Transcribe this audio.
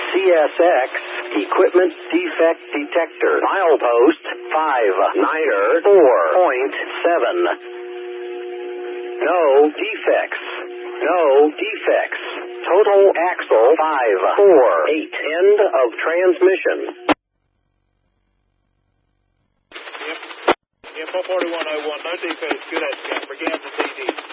CSX Equipment Defect Detector. Milepost 59er 4.7. No defects. No defects. Total axle 548. End of transmission. Info 4101, no defects. Good at Scout. Brigade to TD.